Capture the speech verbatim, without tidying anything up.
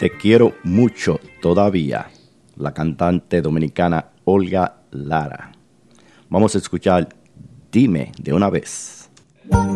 Te quiero mucho todavía, la cantante dominicana Olga Lara. Vamos a escuchar Dime de una vez.